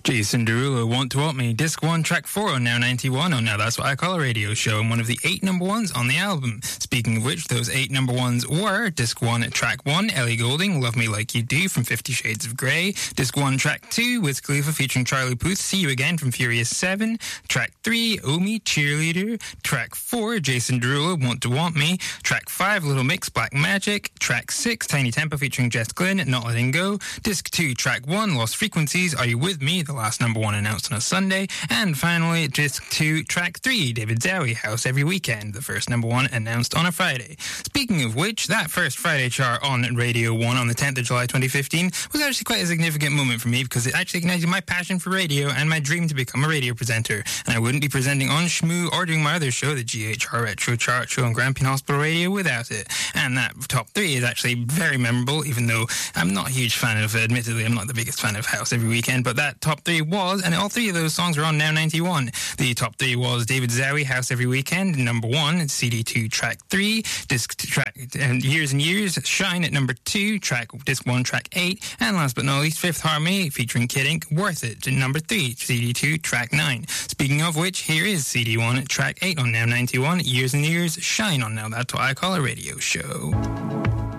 Jason Derulo, Want to Want Me, Disc 1, Track 4 on Now 91 on Now That's What I Call a Radio Show, and one of the 8 number ones on the album. Speaking of which, those 8 number ones were Disc 1, Track 1, Ellie Goulding, Love Me Like You Do from 50 Shades of Grey, Disc 1, Track 2, Wiz Khalifa featuring Charlie Puth, See You Again from Furious 7, Track 3, Omi, Cheerleader, Track 4, Jason Derulo, Want to Want Me, Track 5, Little Mix, Black Magic, Track 6, Tiny Tempo featuring Jess Glynn, Not Letting Go, Disc 2, Track 1, Lost Frequencies, Are You With Me, the last number 1 announced on a Sunday, and finally Disc 2, Track 3, David Zowie, House Every Weekend, the first number 1 announced on a Friday. Speaking of which, that first Friday chart on Radio 1 on the 10th of July 2015 was actually quite a significant moment for me because it actually ignited my passion for radio and my dream to become a radio presenter, and I wouldn't be presenting on Shmoo or doing my other show, the GHR Retro Chart Show on Grampian Hospital Radio, without it. And that top 3 is actually very memorable, even though I'm not a huge fan of, admittedly, I'm not the biggest fan of House Every Weekend, but that top 3 was, and all 3 of those songs are on Now 91. The top 3 was David Zowie, House Every Weekend, number 1, CD2, Track 3, Disc 2, Track Years and Years, Shine at number 2, Disc 1, Track 8, and last but not least, Fifth Harmony featuring Kid Ink, Worth It, number 3, CD2, Track 9. Speaking of which, here is CD1, Track 8 on Now 91, Years and Years, Shine on Now That's What I Call a Radio Show.